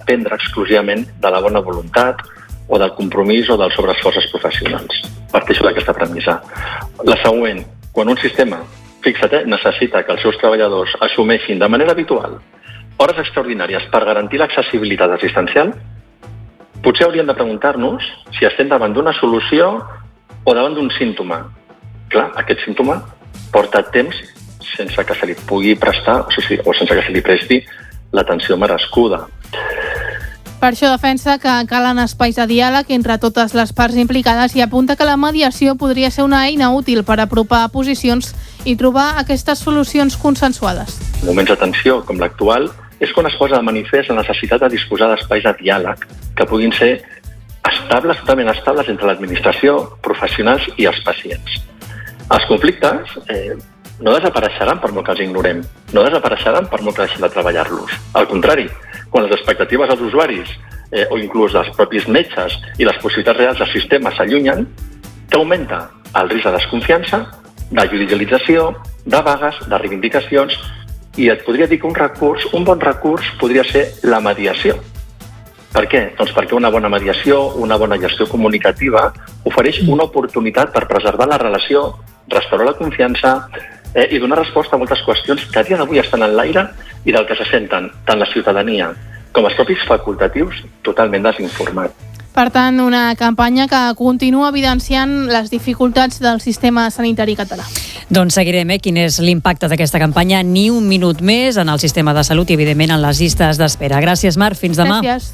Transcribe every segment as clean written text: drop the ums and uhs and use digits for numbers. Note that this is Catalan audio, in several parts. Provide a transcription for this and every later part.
dependre exclusivament de la bona voluntat o del compromís o dels sobreesforços professionals. Parteixo d'aquesta premissa. La següent, quan un sistema, fixa't, necessita que els seus treballadors assumeixin de manera habitual hores extraordinàries per garantir l'accessibilitat assistencial, potser hauríem de preguntar-nos si estem davant d'una solució o davant d'un símptoma. Clar, aquest símptoma porta temps sense que se li pugui prestar o sense que se li presti l'atenció merescuda. Per això defensa que calen espais de diàleg entre totes les parts implicades i apunta que la mediació podria ser una eina útil per apropar posicions i trobar aquestes solucions consensuades. En moments de tensió com l'actual és quan es posa de manifest la necessitat de disposar d'espais de diàleg que puguin ser estables, totalment estables entre l'administració, professionals i els pacients. Els conflictes no desapareixeran per molt que els ignorem, no desapareixeran per molt que deixem de treballar-los. Al contrari, quan les expectatives dels usuaris o inclús dels propis metges i les possibilitats reals del sistema s'allunyen, t'augmenta el risc de desconfiança, de judicialització, de vagues, de reivindicacions, i et podria dir que un bon recurs podria ser la mediació. Per què? Doncs perquè una bona mediació, una bona gestió comunicativa ofereix una oportunitat per preservar la relació, restaurar la confiança i donar resposta a moltes qüestions que a dia d'avui estan en l'aire i del que se senten tant la ciutadania com els propis facultatius totalment desinformats. Per tant, una campanya que continua evidenciant les dificultats del sistema sanitari català. Doncs seguirem quin és l'impacte d'aquesta campanya. Ni un minut més en el sistema de salut i, evidentment, en les llistes d'espera. Gràcies, Mar. Fins demà. Gràcies.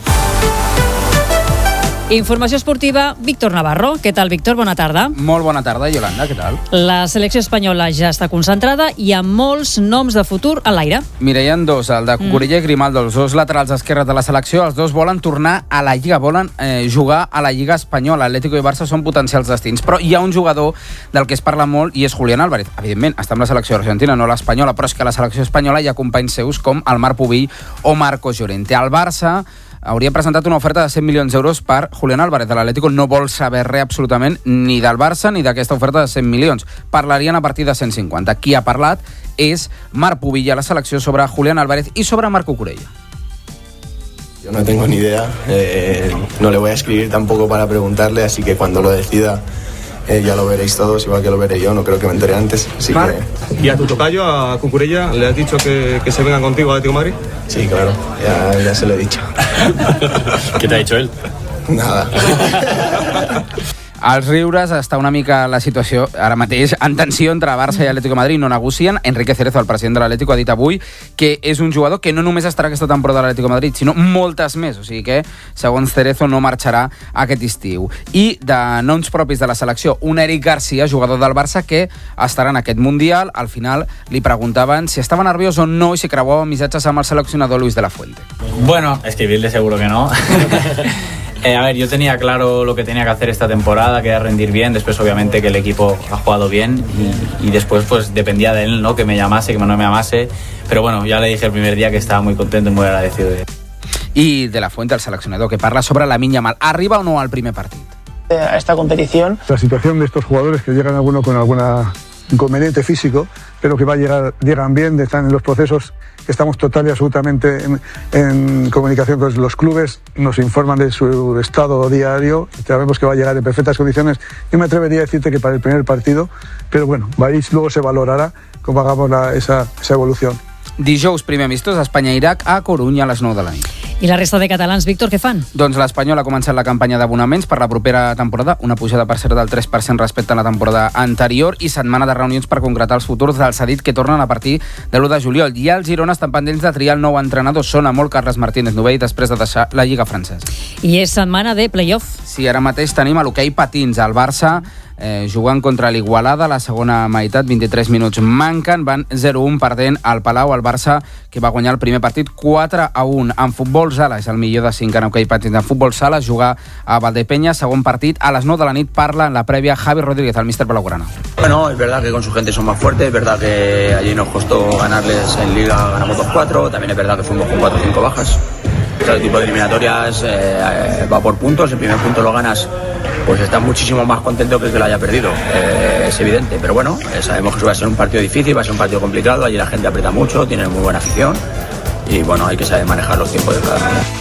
Informació esportiva, Víctor Navarro. Què tal, Víctor? Bona tarda. Molt bona tarda, Yolanda. Què tal? La selecció espanyola ja està concentrada i amb molts noms de futur a l'aire. Mira, hi ha dos, el de Cucurella i Grimaldo, els dos laterals esquerres de la selecció. Els dos volen tornar a la Lliga, volen jugar a la Lliga espanyola. Atlético i Barça són potencials destins. Però hi ha un jugador del que es parla molt i és Julián Álvarez. Evidentment, està amb la selecció argentina, no l'espanyola, però és que a la selecció espanyola hi ha companys seus com el Marc Pubill o Marcos Llorente. El Barça hauria presentat una oferta de 100 milions d'euros per Julián Álvarez. L'Atlético no vol saber res absolutament ni del Barça ni d'aquesta oferta de 100 milions. Parlarien a partir de 150. Qui ha parlat és Marc Pubill a la selecció sobre Julián Álvarez i sobre Marc Cucurella. Yo no tengo ni idea, no le voy a escribir tampoco para preguntarle, así que cuando lo decida ya lo veréis todos, igual que lo veré yo, no creo que me entere antes. Así ¿Y a tu tocayo, a Cucurella, le has dicho que se vengan contigo a Atlético de Madrid? Sí, claro, ya se lo he dicho. ¿Qué te ha dicho él? Nada. Als riures està una mica la situació ara mateix en tensió entre Barça i Atlético de Madrid. No negocien. Enrique Cerezo, el president de l'Atlético, ha dit avui que és un jugador que no només estarà aquesta temporada a l'Atlético de Madrid, sinó moltes més. O sigui que, segons Cerezo, no marxarà aquest estiu. I de noms propis de la selecció, un Eric García, jugador del Barça, que estarà en aquest Mundial. Al final li preguntaven si estava nerviós o no i si creuava missatges amb el seleccionador Luis de la Fuente. Bueno, escribirle seguro que no. A ver, yo tenía claro lo que tenía que hacer esta temporada, que era rendir bien. Después, obviamente, que el equipo ha jugado bien y después, pues, dependía de él, ¿no? Que me llamase, que no me llamase. Pero bueno, ya le dije el primer día que estaba muy contento y muy agradecido. I de la Fuente, el seleccionador, que parla sobre Lamine Yamal. ¿Arriba o no al primer partit? A esta competición. La situación de estos jugadores que llegan alguno con alguna inconveniente físico, pero que llegan bien, están en los procesos que estamos total y absolutamente en comunicación con los clubes, nos informan de su estado diario y sabemos que va a llegar en perfectas condiciones. Yo me atrevería a decirte que para el primer partido, pero bueno, ahí luego se valorará cómo hagamos esa evolución. Dijous, primer amistós, Espanya-Iraq a Corunya a les 9 de la nit. I la resta de catalans, Víctor, què fan? Doncs l'Espanyol ha començat la campanya d'abonaments per la propera temporada, una pujada per cert del 3% respecte a la temporada anterior i setmana de reunions per concretar els futurs del cedit que tornen a partir de l'1 de juliol. I els Girona estan pendents de triar el nou entrenador. Sona molt Carles Martínez Novell després de deixar la Lliga francesa. I és setmana de play-off. Sí, ara mateix tenim a l'hoquei patins. El Barça jugant contra l'Igualada, la segona meitat, 23 minuts manquen, van 0-1 perdent al Palau, el Barça, que va guanyar el primer partit 4-1. En futbol sala, és el millor de 5 en hoquei patins. En futbol sala, jugar a Valdepeñas, segon partit, a les 9 de la nit, parla en la prèvia Javi Rodríguez, el míster blaugrana. Bueno, es verdad que con su gente son más fuertes, es verdad que allí nos costó ganarles en Liga, ganamos 2-4, también es verdad que fuimos con 4 o 5 bajas. Este tipo de eliminatorias va por puntos, el primer punto lo ganas, pues estás muchísimo más contento que el que lo haya perdido, es evidente, pero bueno, sabemos que va a ser un partido difícil, va a ser un partido complicado, allí la gente aprieta mucho, tiene muy buena afición y bueno, hay que saber manejar los tiempos de cada uno.